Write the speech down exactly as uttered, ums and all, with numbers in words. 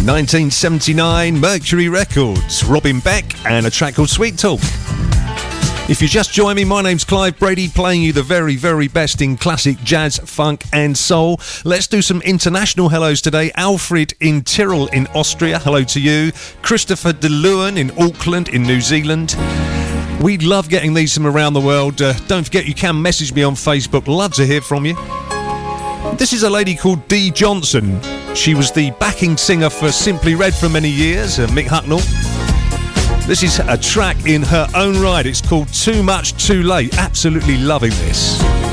nineteen seventy-nine, Mercury Records, Robin Beck, and a track called Sweet Talk. If you just join me, my name's Clive Brady, playing you the very, very best in classic jazz, funk and soul. Let's do some international hellos today. Alfred in Tyrrell in Austria, hello to you. Christopher de Leeuwen in Auckland in New Zealand. We love getting these from around the world. Uh, don't forget you can message me on Facebook. Love to hear from you. This is a lady called Dee Johnson. She was the backing singer for Simply Red for many years, uh, Mick Hucknall. This is a track in her own right. It's called Too Much Too Late. Absolutely loving this.